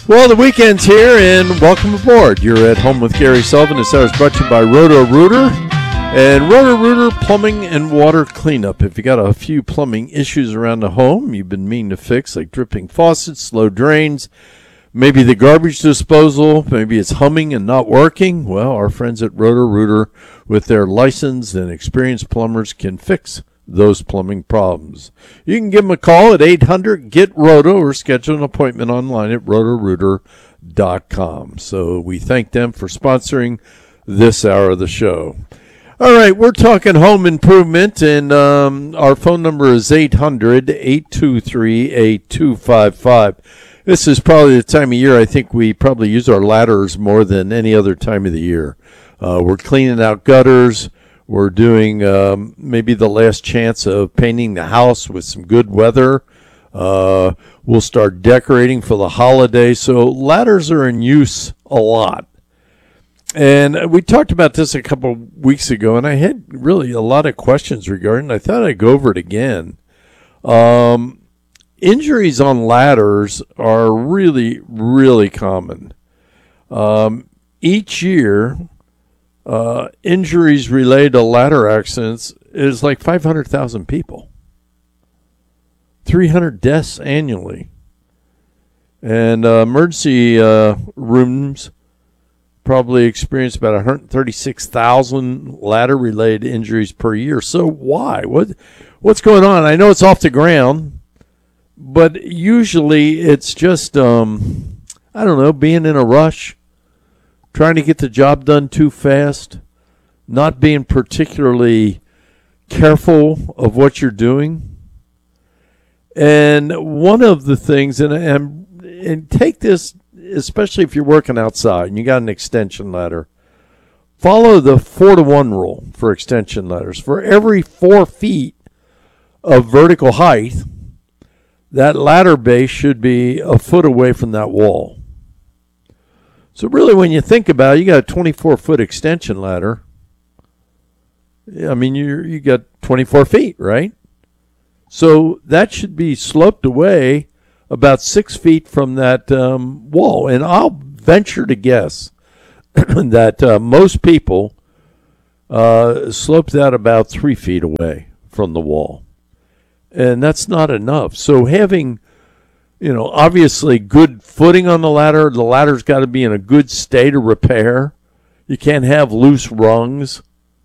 Well, the weekend's here, and welcome aboard. You're at home with Gary Sullivan. This hour is brought to you by Roto-Rooter and Roto-Rooter Plumbing and Water Cleanup. If you got a few plumbing issues around the home you've been meaning to fix, like dripping faucets, slow drains, maybe the garbage disposal, maybe it's humming and not working, well, our friends at Roto-Rooter, with their licensed and experienced plumbers, can fix those plumbing problems. You can give them a call at 800-GET-ROTO or schedule an appointment online at rotorooter.com. So we thank them for sponsoring this hour of the show. All right, we're talking home improvement, and our phone number is 800-823-8255. This is probably the time of year I think we probably use our ladders more than any other time of the year. We're cleaning out gutters. We're doing maybe the last chance of painting the house with some good weather. We'll start decorating for the holiday. So ladders are in use a lot. And we talked about this a couple of weeks ago, and I had really a lot of questions regarding it. I thought I'd go over it again. Injuries on ladders are really, really common. Each year, injuries related to ladder accidents is like 500,000 people. 300 deaths annually. And emergency rooms probably experience about 136,000 ladder-related injuries per year. So why? What's going on? I know it's off the ground, but usually it's just, I don't know, being in a rush, trying to get the job done too fast, not being particularly careful of what you're doing. And one of the things, and take this, especially if you're working outside and you got an extension ladder, follow the 4-to-1 rule for extension ladders. For every 4 feet of vertical height, that ladder base should be a foot away from that wall. So really, when you think about it, you got a 24-foot extension ladder. I mean, you got 24 feet, right? So that should be sloped away about 6 feet from that wall. And I'll venture to guess that most people slope that about 3 feet away from the wall. And that's not enough. So having, obviously good footing on the ladder's got to be in a good state of repair. You can't have loose rungs,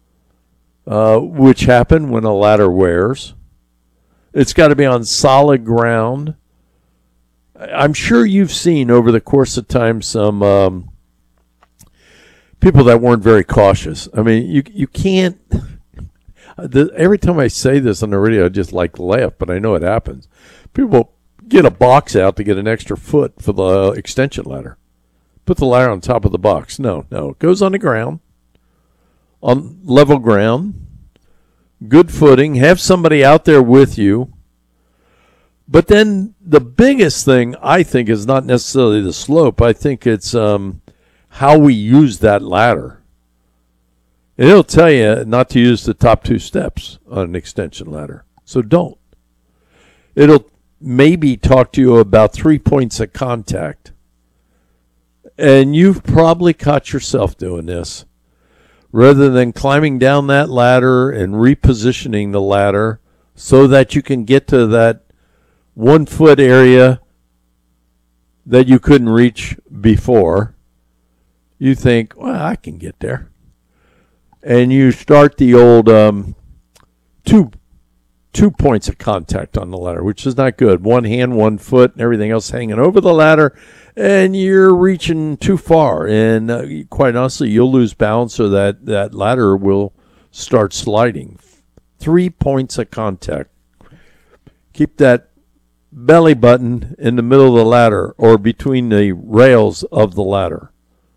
which happen when a ladder wears. It's got to be on solid ground. I'm sure you've seen over the course of time some people that weren't very cautious. I mean, you can't. Every time I say this on the radio, I just like to laugh, but I know it happens. People get a box out to get an extra foot for the extension ladder. Put the ladder on top of the box. No. It goes on the ground, on level ground, good footing. Have somebody out there with you. But then the biggest thing, I think, is not necessarily the slope. I think it's how we use that ladder. And it'll tell you not to use the top 2 steps on an extension ladder. So don't. It'll maybe talk to you about 3 points of contact. And you've probably caught yourself doing this. Rather than climbing down that ladder and repositioning the ladder so that you can get to that 1 foot area that you couldn't reach before, you think, well, I can get there. And you start the old two points of contact on the ladder, which is not good. 1 hand, 1 foot, and everything else hanging over the ladder, and you're reaching too far. And quite honestly, you'll lose balance, so that ladder will start sliding. 3 points of contact. Keep that belly button in the middle of the ladder or between the rails of the ladder.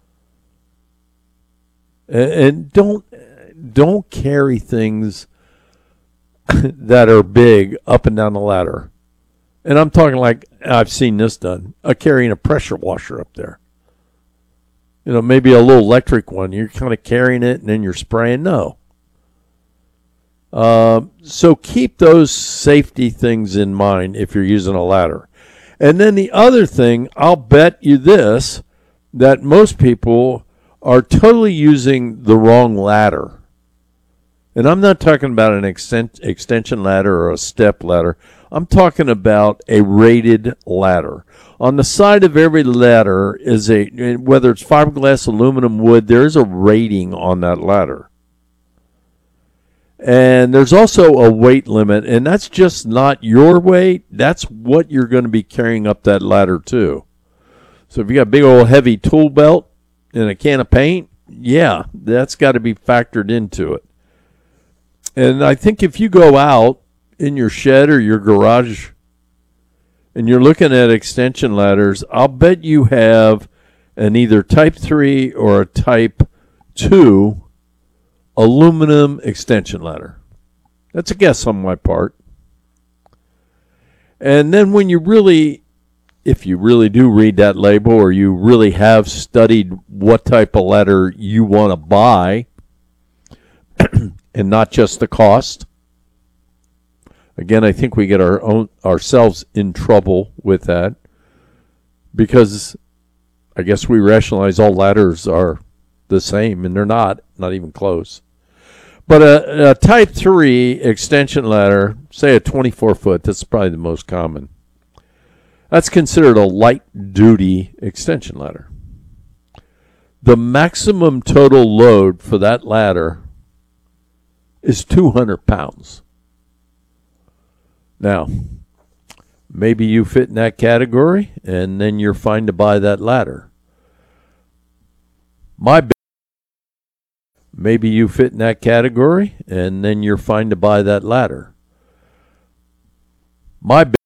And don't carry things that are big up and down the ladder. And I'm talking like, I've seen this done, carrying a pressure washer up there. Maybe a little electric one. You're kind of carrying it and then you're spraying. No. So keep those safety things in mind if you're using a ladder. And then the other thing, I'll bet you this, that most people are totally using the wrong ladder. And I'm not talking about an extension ladder or a step ladder. I'm talking about a rated ladder. On the side of every ladder is whether it's fiberglass, aluminum, wood, there's a rating on that ladder. And there's also a weight limit, and that's just not your weight. That's what you're going to be carrying up that ladder too. So if you got a big old heavy tool belt and a can of paint, yeah, that's got to be factored into it. And I think if you go out in your shed or your garage and you're looking at extension ladders, I'll bet you have an either Type 3 or a Type 2 aluminum extension ladder. That's a guess on my part. And then when you really, if you really do read that label or you really have studied what type of ladder you want to buy and not just the cost, again, I think we get ourselves in trouble with that because I guess we rationalize all ladders are the same, and they're not even close. But a Type 3 extension ladder, say a 24-foot, that's probably the most common. That's considered a light-duty extension ladder. The maximum total load for that ladder is 200 pounds. Now, maybe you fit in that category, and then you're fine to buy that ladder. Maybe you fit in that category, and then you're fine to buy that ladder. My